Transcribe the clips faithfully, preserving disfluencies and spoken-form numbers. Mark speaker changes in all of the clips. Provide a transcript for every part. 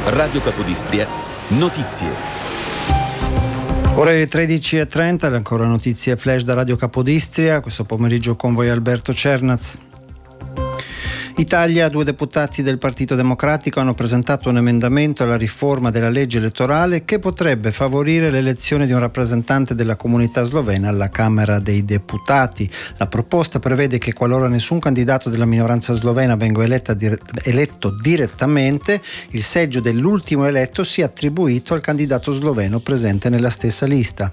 Speaker 1: Radio Capodistria, notizie.
Speaker 2: Ore tredici e trenta, ancora notizie flash da Radio Capodistria. Questo pomeriggio con voi Alberto Cernaz. Italia, due deputati del Partito Democratico hanno presentato un emendamento alla riforma della legge elettorale che potrebbe favorire l'elezione di un rappresentante della comunità slovena alla Camera dei Deputati. La proposta prevede che qualora nessun candidato della minoranza slovena venga eletta dire- eletto direttamente, il seggio dell'ultimo eletto sia attribuito al candidato sloveno presente nella stessa lista.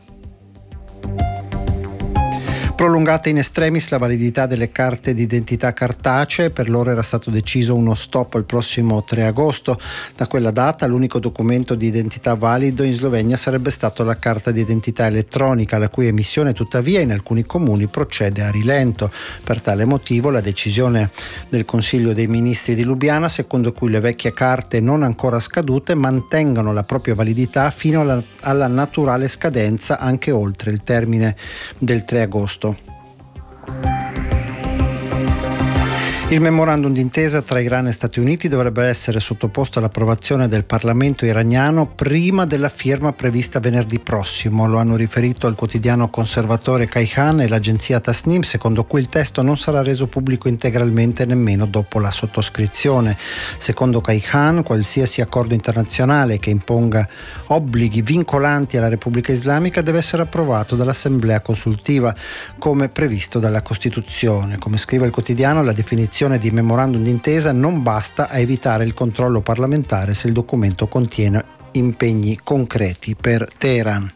Speaker 2: Prolungata in extremis la validità delle carte d'identità cartacee, per loro era stato deciso uno stop al prossimo tre agosto. Da quella data l'unico documento di identità valido in Slovenia sarebbe stato la carta d'identità elettronica, la cui emissione tuttavia in alcuni comuni procede a rilento. Per tale motivo la decisione del Consiglio dei Ministri di Lubiana, secondo cui le vecchie carte non ancora scadute mantengono la propria validità fino alla, alla naturale scadenza anche oltre il termine del tre agosto. Il memorandum d'intesa tra Iran e Stati Uniti dovrebbe essere sottoposto all'approvazione del Parlamento iraniano prima della firma prevista venerdì prossimo. Lo hanno riferito al quotidiano conservatore Kayhan e l'agenzia Tasnim, secondo cui il testo non sarà reso pubblico integralmente nemmeno dopo la sottoscrizione. Secondo Kayhan, qualsiasi accordo internazionale che imponga obblighi vincolanti alla Repubblica Islamica deve essere approvato dall'Assemblea consultiva, come previsto dalla Costituzione. Come scrive il quotidiano, la definizione di memorandum d'intesa non basta a evitare il controllo parlamentare se il documento contiene impegni concreti per Teheran.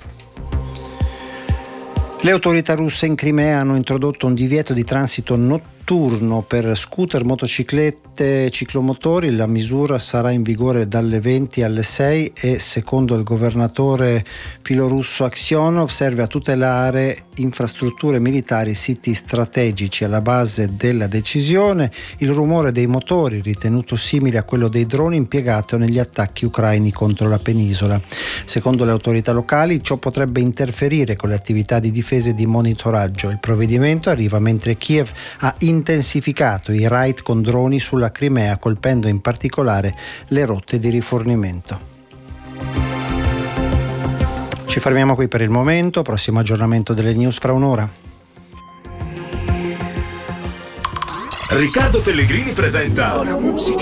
Speaker 2: Le autorità russe in Crimea hanno introdotto un divieto di transito notturno per scooter, motociclette e ciclomotori. La misura sarà in vigore dalle venti alle sei e, secondo il governatore filorusso Aksionov, serve a tutelare infrastrutture militari, siti strategici. Alla base della decisione il rumore dei motori, ritenuto simile a quello dei droni impiegati negli attacchi ucraini contro la penisola. Secondo le autorità locali ciò potrebbe interferire con le attività di difesa e di monitoraggio. Il provvedimento arriva mentre Kiev ha intensificato i raid con droni sulla Crimea, colpendo in particolare le rotte di rifornimento. Ci fermiamo qui per il momento, prossimo aggiornamento delle news fra un'ora.
Speaker 3: Riccardo Pellegrini presenta
Speaker 4: Buona musica.